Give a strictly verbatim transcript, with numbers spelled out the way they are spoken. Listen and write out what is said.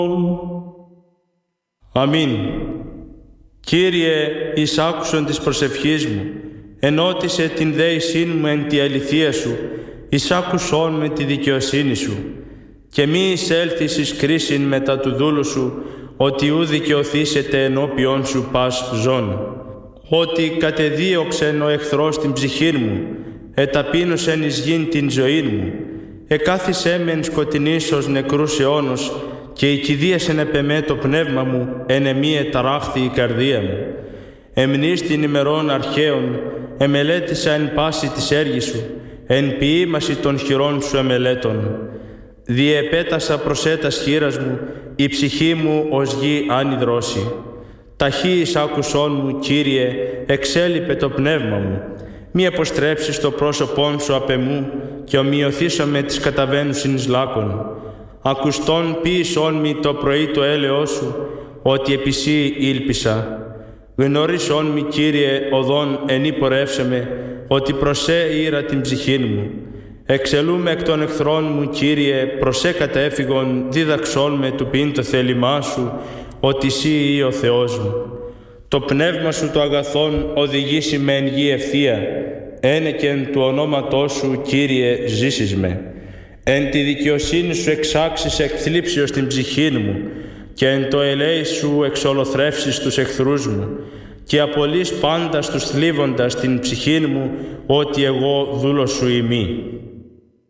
Αμήν. Κύριε, εις άκουσον της προσευχής μου, ενώτισε την δέησήν μου εν τη αληθεία σου, εις άκουσον με τη δικαιοσύνη σου, και μη εισέλθεις εις κρίσιν μετά του δούλου σου, ότι ου δικαιωθήσετε ενώπιον σου πας ζών. Ότι κατεδίωξεν ο εχθρός την ψυχήν μου, εταπείνωσεν εις γην την ζωήν μου, εκάθισέ μεν σκοτεινής ως νεκρούς αιώνος, και οικηδίασεν επεμέ το πνεύμα μου, εν εμή εταράχθη η καρδία μου. Εμνείς την ημερών αρχαίων, εμελέτησα εν πάση της έργης σου, εν ποίημαση των χειρών σου εμελέτων. Διεπέτασα προσέτας χείρας μου, η ψυχή μου ως γη άνυδρώσει. Ταχύης άκουσόν μου, Κύριε, εξέλιπε το πνεύμα μου. Μη αποστρέψεις το πρόσωπόν σου απ' εμού, και ομοιωθήσω με τις καταβαίνουσιν εις λάκων. Ακουστόν ποίησόν μη το πρωί το έλεος σου, ότι επί σύ ήλπισα. Γνώρισόν μη, Κύριε, οδόν ενή πορεύσαμε, ότι προσέ ήρα την ψυχήν μου. Εξελούμε εκ των εχθρών μου, Κύριε, προσέ κατέφυγον, δίδαξόν με του πίν το θέλημά σου, ότι σύ ή ο Θεός μου. Το πνεύμα σου το αγαθόν οδηγήσει με εν γη ευθεία, ένεκεν του ονόματός σου, Κύριε, ζήσεις με. Εν τη δικαιοσύνη σου εξάξεις εκθλίψεως την ψυχήν μου, και εν το ελέη σου εξολοθρεύσεις τους εχθρούς μου, και απολύς πάντα στους θλίβοντας την ψυχήν μου, ότι εγώ δούλος σου ημί.